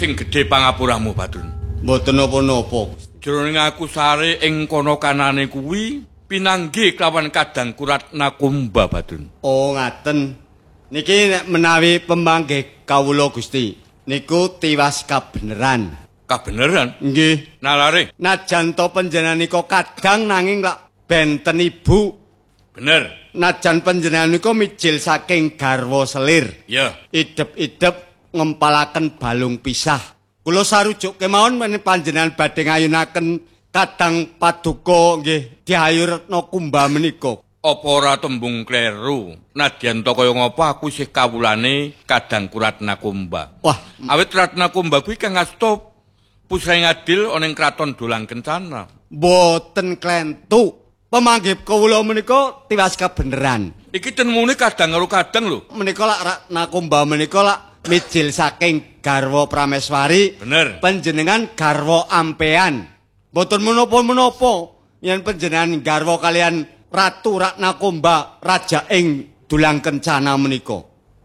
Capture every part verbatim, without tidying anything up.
sing gedhe pangapuramu, Badrun. Mboten napa-napa. Jroning aku sare ing kono kanane kuwi pinanggih kelawan kadang Kuratna Kumba, Badrun. Oh, ngaten. Niki nek menawi pemanggih kawula Gusti, niku tiwas kabeneran. Kabeneran? Nggih. Nalare. Najan to panjenengan nika kadang nanging lak benten ibu. Bener. Najan panjenengan nika mijil saking garwa selir. Ya. Idep-idep ngempalaken balung pisah. Kula sarujuk kemawon menawi panjenengan badhe ngayunaken kadang paduka nggih Dyah Retna Kumba menika. Apa ora tembung kleru? Nadyan to kaya ngapa aku isih kawulane kadang Kuratna Kumba. Wah, awit Ratna Kumba kuwi kang ngasta pusaing adil ana ing kraton Dolang Kencana. mboten klentu. Pemanggih kawula menika tiwas kabeneran. Iki temune kadang karo kadang lho. Menika lak Ratna Kumba menika lak mijil saking garwa Prameswari. Bener. Panjenengan garwa ampean. Mboten menapa-menapa yen panjenengan garwa kalian Ratu Ratna Kumba raja ing Dolang Kencana menika.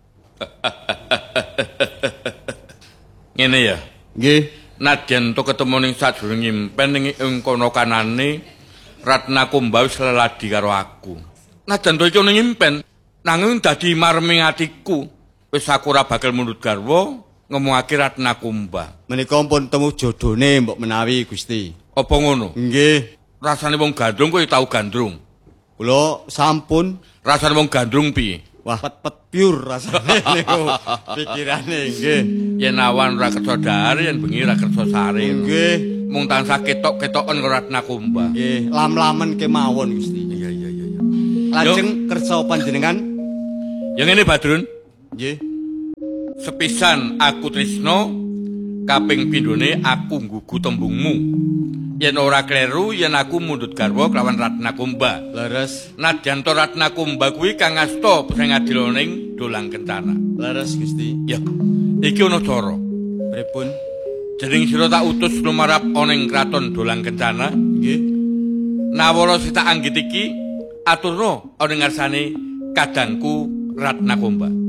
Ngene ya. Nggih. Nadyan to ketemu ning sajroning impen ning ing kono kanane Ratna Kumba wis leladi karo aku. Nadyan to iki ning impen nanging dadi marming atiku. Wis aku ora bakal mundhut garwa ngomongake Ratna Kumba. Menika pun temu jodone mbok menawi Gusti. Apa ngono? Nggih. Rasane wong gandrung kowe tau gandrung. Kula sampun. Rasane wong gandrung piye? Wah, pet-pet pure rasane niku pikirane nggih. Yen awan ora kersa dahar, yen bengi ora kersa sare. Nggih. Mung tansah ketok-ketoken karo Ratna Kumba. Nggih, lam-lamen kemawon Gusti. Iya iya iya iya. Lajeng kersa panjenengan? Ya ngene Badrun. Nggih. Sepisan aku tresno, kaping pindhone aku nggugu tembungmu. Yen ora kleru yen aku mundhut garwa kelawan Ratna Kumba. Leres. Nadyan to Ratna Kumba kuwi kang ngasta sing adil ning Dolang Kencana. Leres Gusti. Ya. Iki ana cara. Pripun? Dening sira tak utus lumarap ana ing kraton Dolang Kencana. Nggih. Nawara sita anggit iki aturno ana ngarsane kadangku Ratna Kumba.